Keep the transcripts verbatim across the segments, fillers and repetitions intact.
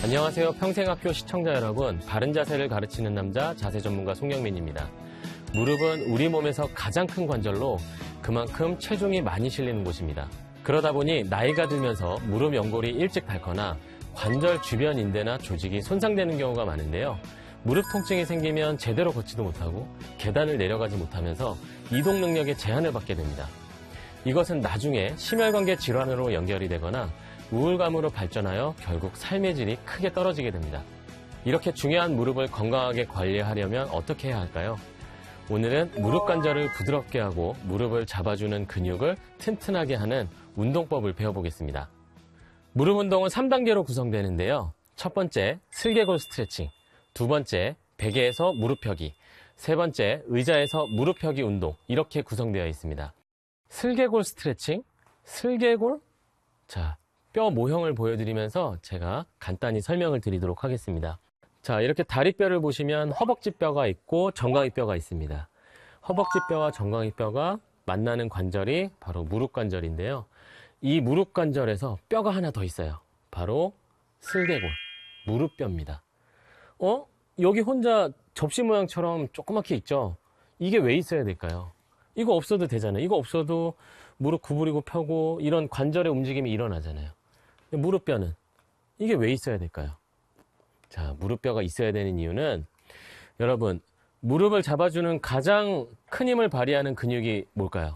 안녕하세요. 평생학교 시청자 여러분. 바른 자세를 가르치는 남자 자세 전문가 송영민입니다. 무릎은 우리 몸에서 가장 큰 관절로 그만큼 체중이 많이 실리는 곳입니다. 그러다 보니 나이가 들면서 무릎 연골이 일찍 닳거나 관절 주변 인대나 조직이 손상되는 경우가 많은데요. 무릎 통증이 생기면 제대로 걷지도 못하고 계단을 내려가지 못하면서 이동 능력에 제한을 받게 됩니다. 이것은 나중에 심혈관계 질환으로 연결이 되거나 우울감으로 발전하여 결국 삶의 질이 크게 떨어지게 됩니다. 이렇게 중요한 무릎을 건강하게 관리하려면 어떻게 해야 할까요? 오늘은 무릎 관절을 부드럽게 하고 무릎을 잡아주는 근육을 튼튼하게 하는 운동법을 배워보겠습니다. 무릎 운동은 삼 단계로 구성되는데요. 첫 번째, 슬개골 스트레칭. 두 번째, 베개에서 무릎 펴기. 세 번째, 의자에서 무릎 펴기 운동. 이렇게 구성되어 있습니다. 슬개골 스트레칭? 슬개골? 자, 뼈 모형을 보여드리면서 제가 간단히 설명을 드리도록 하겠습니다. 자, 이렇게 다리뼈를 보시면 허벅지뼈가 있고 정강이뼈가 있습니다. 허벅지뼈와 정강이뼈가 만나는 관절이 바로 무릎 관절인데요. 이 무릎 관절에서 뼈가 하나 더 있어요. 바로 슬개골, 무릎뼈입니다. 어? 여기 혼자 접시 모양처럼 조그맣게 있죠? 이게 왜 있어야 될까요? 이거 없어도 되잖아요. 이거 없어도 무릎 구부리고 펴고 이런 관절의 움직임이 일어나잖아요. 근데 무릎뼈는 이게 왜 있어야 될까요? 자, 무릎뼈가 있어야 되는 이유는 여러분, 무릎을 잡아주는 가장 큰 힘을 발휘하는 근육이 뭘까요?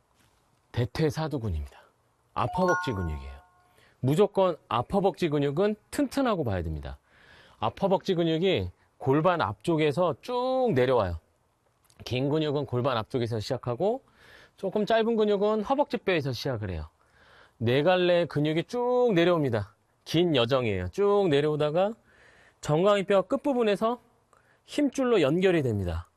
대퇴사두근입니다. 아퍼벅지 근육이에요. 무조건 아퍼벅지 근육은 튼튼하고 봐야 됩니다. 아퍼벅지 근육이 골반 앞쪽에서 쭉 내려와요. 긴 근육은 골반 앞쪽에서 시작하고 조금 짧은 근육은 허벅지뼈에서 시작을 해요. 네 갈래의 근육이 쭉 내려옵니다. 긴 여정이에요. 쭉 내려오다가 정강이뼈 끝부분에서 힘줄로 연결이 됩니다.